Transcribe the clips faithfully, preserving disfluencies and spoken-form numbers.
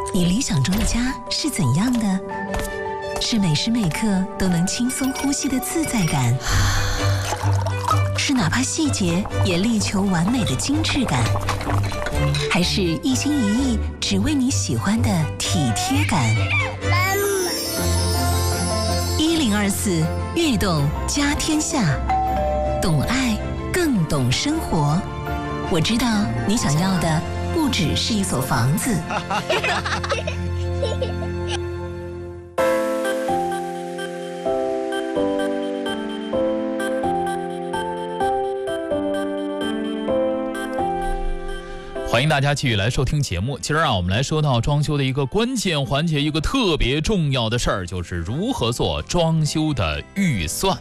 你理想中的家是怎样的？是每时每刻都能轻松呼吸的自在感，是哪怕细节也力求完美的精致感，还是一心一意只为你喜欢的体贴感？一零二四悦动家天下，懂爱更懂生活。我知道你想要的不只是一所房子。 欢迎大家继续来收听节目。今儿啊，我们来说到装修的一个关键环节，一个特别重要的事儿，就是如何做装修的预算。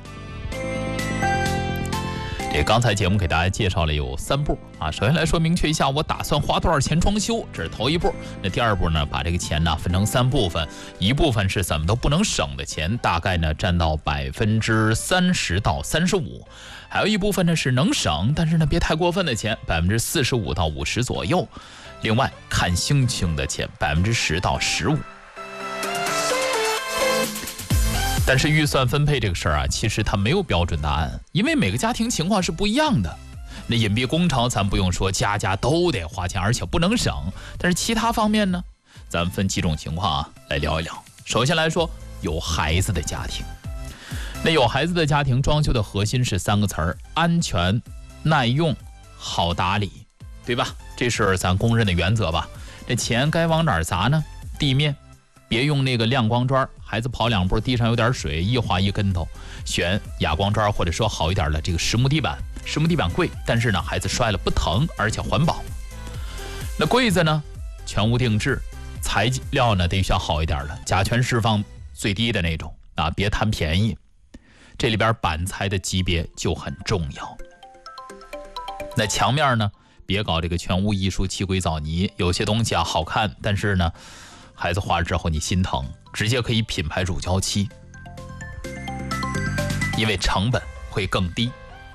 这刚才节目给大家介绍了有三步啊。首先来说明确一下，我打算花多少钱装修，这是头一步。那第二步呢，把这个钱呢分成三部分，一部分是怎么都不能省的钱，大概呢占到百分之三十到三十五。还有一部分呢是能省，但是呢别太过分的钱，百分之四十五到五十左右。另外看心情的钱，百分之十到十五。但是预算分配这个事儿啊，其实它没有标准答案，因为每个家庭情况是不一样的。那隐蔽工程咱不用说，家家都得花钱，而且不能省。但是其他方面呢，咱们分几种情况啊来聊一聊。首先来说，有孩子的家庭。那有孩子的家庭，装修的核心是三个词儿：安全、耐用、好打理，对吧？这是咱公认的原则吧。这钱该往哪儿砸呢？地面别用那个亮光砖，孩子跑两步地上有点水，一滑一跟头。选哑光砖，或者说好一点的这个实木地板。实木地板贵，但是呢孩子摔了不疼，而且环保。那柜子呢，全屋定制，材料呢得选好一点的，甲醛释放最低的那种啊，别贪便宜。这里边板材的级别就很重要。那墙面呢，别搞这个全屋艺术漆硅藻泥，有些东西啊好看，但是呢孩子画了之后你心疼，直接可以品牌乳胶漆，因为成本会更低。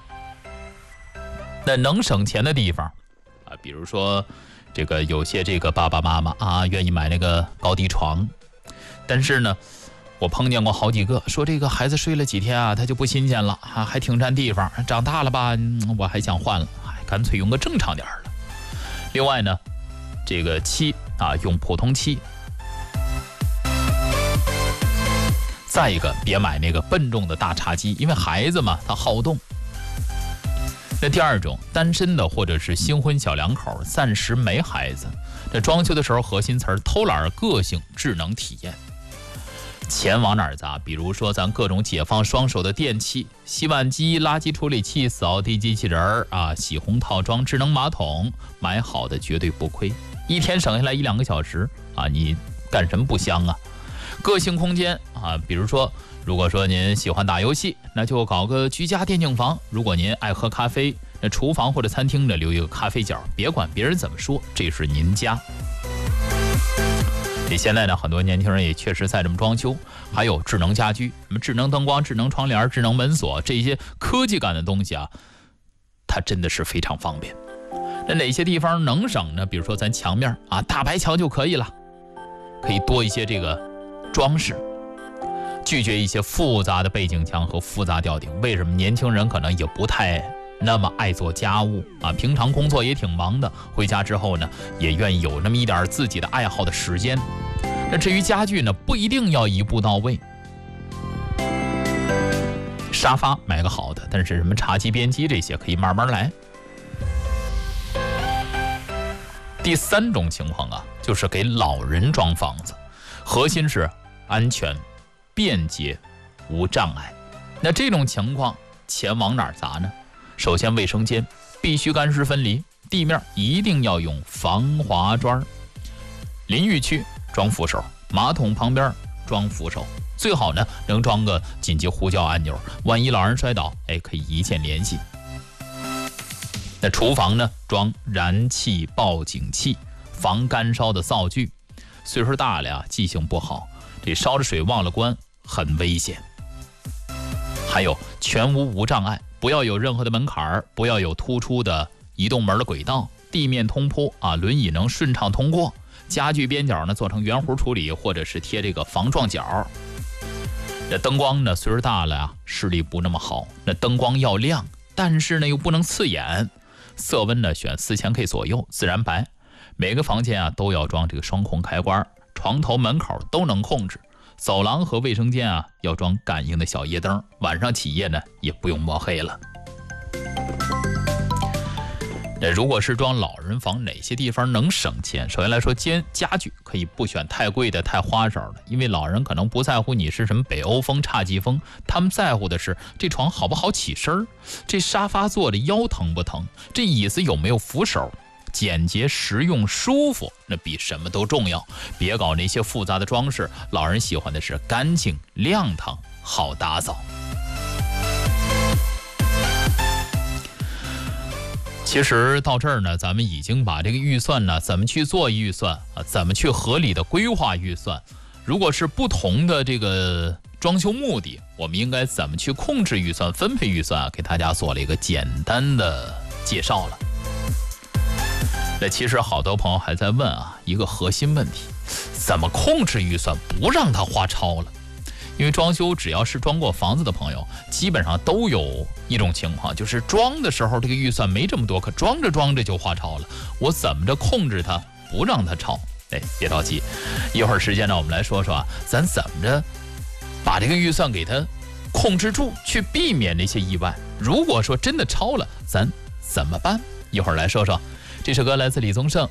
那能省钱的地方啊，比如说这个有些这个爸爸妈妈啊愿意买那个高低床，但是呢我碰见过好几个说这个孩子睡了几天啊他就不新鲜了啊，还挺占地方，长大了吧我还想换了，干脆用个正常点的。另外呢这个漆啊用普通漆。再一个别买那个笨重的大茶几，因为孩子嘛他好动。那第二种，单身的或者是新婚小两口暂时没孩子，这装修的时候核心词儿偷懒、个性、智能体验。钱往哪儿砸？比如说咱各种解放双手的电器，洗碗机、垃圾处理器、扫地机器人啊，洗烘套装、智能马桶，买好的绝对不亏，一天省下来一两个小时啊，你干什么不香啊？个性空间啊，比如说如果说您喜欢打游戏，那就搞个居家电竞房；如果您爱喝咖啡，那厨房或者餐厅呢留一个咖啡角，别管别人怎么说，这是您家。这现在呢很多年轻人也确实在这么装修。还有智能家居，什么智能灯光、智能窗帘、智能门锁，这些科技感的东西啊，它真的是非常方便。那哪些地方能省呢？比如说咱墙面啊，大白墙就可以了，可以多一些这个装饰，拒绝一些复杂的背景墙和复杂吊顶。为什么年轻人可能也不太那么爱做家务啊？平常工作也挺忙的，回家之后呢，也愿意有那么一点自己的爱好的时间。那至于家具呢，不一定要一步到位。沙发买个好的，但是什么茶几、边机这些可以慢慢来。第三种情况啊，就是给老人装房子，核心是安全、便捷、无障碍。那这种情况，钱往哪儿砸呢？首先，卫生间必须干湿分离，地面一定要用防滑砖，淋浴区装扶手，马桶旁边装扶手，最好呢能装个紧急呼叫按钮，万一老人摔倒，哎，可以一键联系。那厨房呢，装燃气报警器，防干烧的灶具。岁数大了呀，记性不好，这烧着水忘了关，很危险。还有全屋无障碍，不要有任何的门槛，不要有突出的移动门的轨道，地面通铺啊，轮椅能顺畅通过。 家具边角呢做成圆弧处理，或者是贴这个防撞角。这灯光呢岁数大了呀，视力不那么好，那灯光要亮，但是呢又不能刺眼。色温呢选四千 K 左右，自然白。每个房间啊都要装这个双控开关，床头门口都能控制。走廊和卫生间啊要装感应的小夜灯，晚上起夜呢也不用摸黑了。那如果是装老人房，哪些地方能省钱？首先来说，间家具可以不选太贵的、太花哨的，因为老人可能不在乎你是什么北欧风、侘寂风，他们在乎的是这床好不好起身，这沙发坐的腰疼不疼，这椅子有没有扶手。简洁、实用、舒服，那比什么都重要。别搞那些复杂的装饰，老人喜欢的是干净、亮堂、好打扫。其实到这儿呢，咱们已经把这个预算呢，怎么去做预算啊，怎么去合理的规划预算。如果是不同的这个装修目的，我们应该怎么去控制预算、分配预算啊，给大家做了一个简单的介绍了。那其实好多朋友还在问啊，一个核心问题，怎么控制预算不让它花超了？因为装修只要是装过房子的朋友，基本上都有一种情况，就是装的时候这个预算没这么多，可装着装着就花超了。我怎么着控制它不让它超？哎，别着急，一会儿时间呢，我们来说说啊，咱怎么着把这个预算给它控制住，去避免那些意外。如果说真的超了，咱怎么办？一会儿来说说。这首歌来自李宗盛，